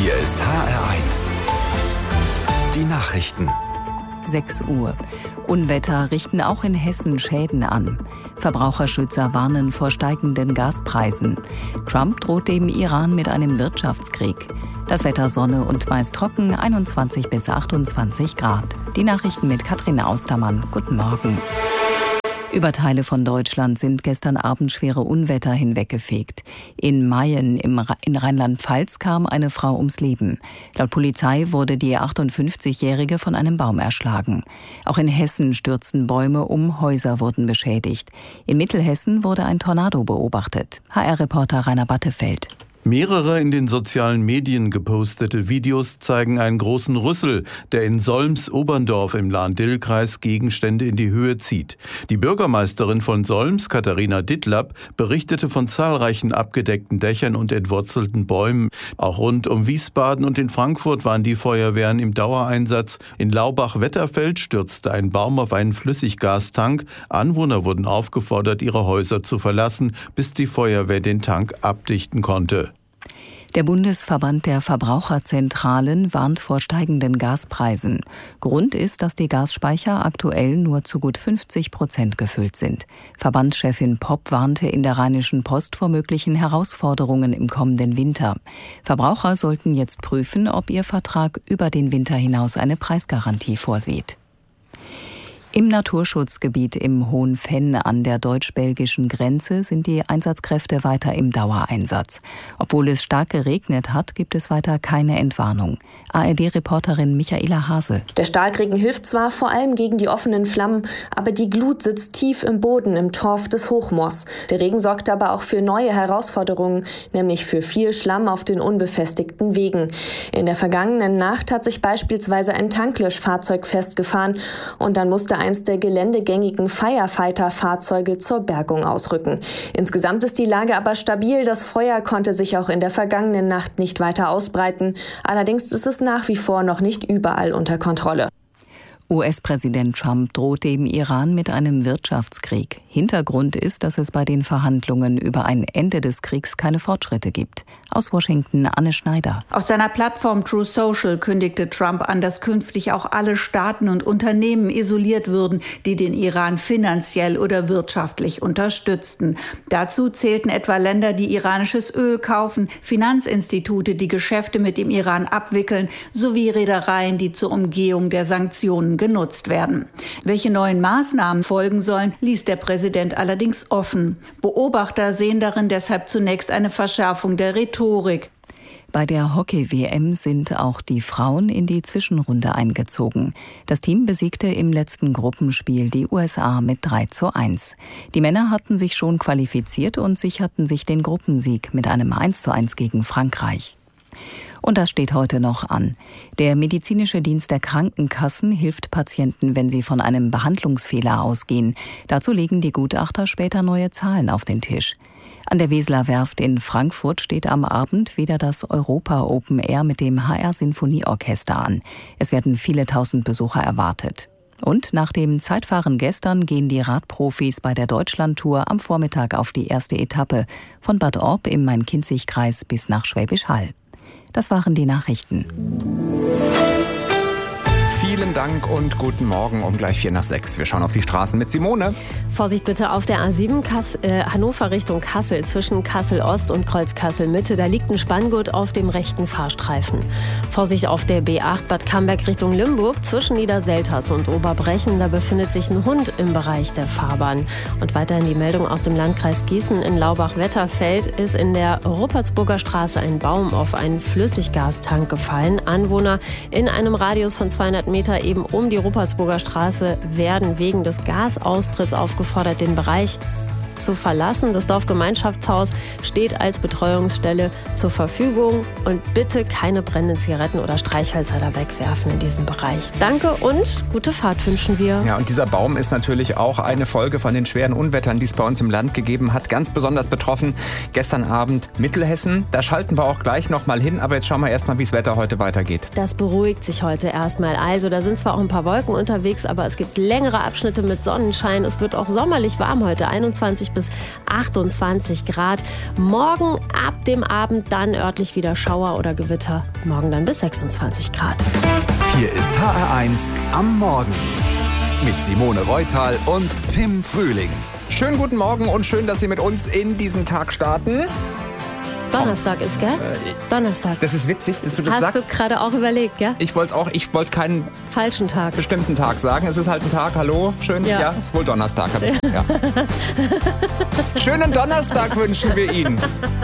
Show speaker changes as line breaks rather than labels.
Hier ist HR1. Die Nachrichten.
6 Uhr. Unwetter richten auch in Hessen Schäden an. Verbraucherschützer warnen vor steigenden Gaspreisen. Trump droht dem Iran mit einem Wirtschaftskrieg. Das Wetter Sonne und meist trocken, 21 bis 28 Grad. Die Nachrichten mit Katrin Austermann. Guten Morgen. Über Teile von Deutschland sind gestern Abend schwere Unwetter hinweggefegt. In Mayen in Rheinland-Pfalz kam eine Frau ums Leben. Laut Polizei wurde die 58-Jährige von einem Baum erschlagen. Auch in Hessen stürzten Bäume um, Häuser wurden beschädigt. In Mittelhessen wurde ein Tornado beobachtet. HR-Reporter Rainer Battefeld.
Mehrere in den sozialen Medien gepostete Videos zeigen einen großen Rüssel, der in Solms-Oberndorf im Lahn-Dill-Kreis Gegenstände in die Höhe zieht. Die Bürgermeisterin von Solms, Katharina Dittlapp, berichtete von zahlreichen abgedeckten Dächern und entwurzelten Bäumen. Auch rund um Wiesbaden und in Frankfurt waren die Feuerwehren im Dauereinsatz. In Laubach-Wetterfeld stürzte ein Baum auf einen Flüssiggastank. Anwohner wurden aufgefordert, ihre Häuser zu verlassen, bis die Feuerwehr den Tank abdichten konnte.
Der Bundesverband der Verbraucherzentralen warnt vor steigenden Gaspreisen. Grund ist, dass die Gasspeicher aktuell nur zu gut 50% gefüllt sind. Verbandschefin Popp warnte in der Rheinischen Post vor möglichen Herausforderungen im kommenden Winter. Verbraucher sollten jetzt prüfen, ob ihr Vertrag über den Winter hinaus eine Preisgarantie vorsieht. Im Naturschutzgebiet im Hohenfenn an der deutsch-belgischen Grenze sind die Einsatzkräfte weiter im Dauereinsatz. Obwohl es stark geregnet hat, gibt es weiter keine Entwarnung. ARD-Reporterin Michaela Hase.
Der Starkregen hilft zwar vor allem gegen die offenen Flammen, aber die Glut sitzt tief im Boden im Torf des Hochmoors. Der Regen sorgt aber auch für neue Herausforderungen, nämlich für viel Schlamm auf den unbefestigten Wegen. In der vergangenen Nacht hat sich beispielsweise ein Tanklöschfahrzeug festgefahren und dann musste eins der geländegängigen Firefighter-Fahrzeuge zur Bergung ausrücken. Insgesamt ist die Lage aber stabil. Das Feuer konnte sich auch in der vergangenen Nacht nicht weiter ausbreiten. Allerdings ist es nach wie vor noch nicht überall unter Kontrolle.
US-Präsident Trump droht dem Iran mit einem Wirtschaftskrieg. Hintergrund ist, dass es bei den Verhandlungen über ein Ende des Kriegs keine Fortschritte gibt. Aus Washington Anne Schneider.
Auf seiner Plattform Truth Social kündigte Trump an, dass künftig auch alle Staaten und Unternehmen isoliert würden, die den Iran finanziell oder wirtschaftlich unterstützten. Dazu zählten etwa Länder, die iranisches Öl kaufen, Finanzinstitute, die Geschäfte mit dem Iran abwickeln, sowie Reedereien, die zur Umgehung der Sanktionen genutzt werden. Welche neuen Maßnahmen folgen sollen, ließ der Präsident allerdings offen. Beobachter sehen darin deshalb zunächst eine Verschärfung der Rhetorik.
Bei der Hockey-WM sind auch die Frauen in die Zwischenrunde eingezogen. Das Team besiegte im letzten Gruppenspiel die USA mit 3:1. Die Männer hatten sich schon qualifiziert und sicherten sich den Gruppensieg mit einem 1:1 gegen Frankreich. Und das steht heute noch an. Der medizinische Dienst der Krankenkassen hilft Patienten, wenn sie von einem Behandlungsfehler ausgehen. Dazu legen die Gutachter später neue Zahlen auf den Tisch. An der Weseler Werft in Frankfurt steht am Abend wieder das Europa Open Air mit dem HR Sinfonieorchester an. Es werden viele tausend Besucher erwartet. Und nach dem Zeitfahren gestern gehen die Radprofis bei der Deutschlandtour am Vormittag auf die erste Etappe von Bad Orb im Main-Kinzig-Kreis bis nach Schwäbisch Hall. Das waren die Nachrichten.
Vielen Dank und guten Morgen um gleich 5:45. Wir schauen auf die Straßen mit Simone.
Vorsicht bitte auf der A7 Hannover Richtung Kassel zwischen Kassel-Ost und Kreuz-Kassel-Mitte. Da liegt ein Spanngurt auf dem rechten Fahrstreifen. Vorsicht auf der B8 Bad Camberg Richtung Limburg zwischen Niederselters und Oberbrechen. Da befindet sich ein Hund im Bereich der Fahrbahn. Und weiterhin die Meldung aus dem Landkreis Gießen. In Laubach-Wetterfeld ist in der Ruppertsburger Straße ein Baum auf einen Flüssiggastank gefallen. Anwohner in einem Radius von 200 Meter eben um die Ruppertsburger Straße werden wegen des Gasaustritts aufgefordert, den Bereich zu verlassen. Das Dorfgemeinschaftshaus steht als Betreuungsstelle zur Verfügung und bitte keine brennenden Zigaretten oder Streichhölzer da wegwerfen in diesem Bereich. Danke und gute Fahrt wünschen wir.
Ja, und dieser Baum ist natürlich auch eine Folge von den schweren Unwettern, die es bei uns im Land gegeben hat. Ganz besonders betroffen gestern Abend Mittelhessen. Da schalten wir auch gleich noch mal hin, aber jetzt schauen wir erstmal, wie das Wetter heute weitergeht.
Das beruhigt sich heute erstmal. Also da sind zwar auch ein paar Wolken unterwegs, aber es gibt längere Abschnitte mit Sonnenschein. Es wird auch sommerlich warm heute, 21 bis 28 Grad. Morgen ab dem Abend dann örtlich wieder Schauer oder Gewitter. Morgen dann bis 26 Grad.
Hier ist HR1 am Morgen mit Simone Reutal und Tim Frühling.
Schönen guten Morgen und schön, dass Sie mit uns in diesen Tag starten.
Donnerstag ist, gell? Donnerstag.
Das ist witzig, dass du das
Hast
sagst.
du gerade auch überlegt, gell?
Ich wollte keinen
Falschen Tag.
bestimmten Tag sagen. Es ist halt ein Tag, hallo, schön, ja, ist wohl Donnerstag. Ja. Schönen Donnerstag wünschen wir Ihnen.